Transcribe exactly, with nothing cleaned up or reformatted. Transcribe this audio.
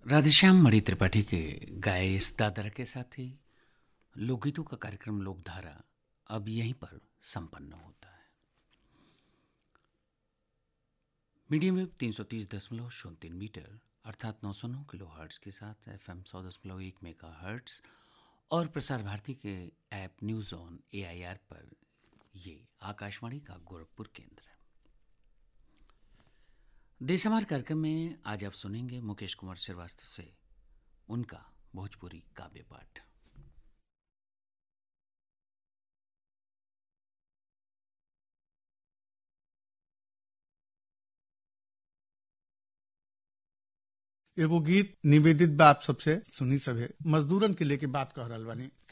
राधेश्याम मणि त्रिपाठी के गाए इस दादरा के साथ ही लोकगीतों का कार्यक्रम लोकधारा अब यहीं पर संपन्न होता है। मीडियम वेव तीन सौ तीस दशमलव शून्य तीन मीटर अर्थात नौ सौ नौ किलो हर्ट्स के साथ एफ एम सौ दशमलव एक मेगा हर्ट्स और प्रसार भारती के app news on A I R पर ये आकाशवाणी का गोरखपुर केंद्र है। देशहमार कार्यक्रम में आज आप सुनेंगे मुकेश कुमार श्रीवास्तव से उनका भोजपुरी काव्य पाठ। एगो गीत निवेदित बा आप सबसे सुनी सभे। मजदूरन के लेके बात कह रहल बानी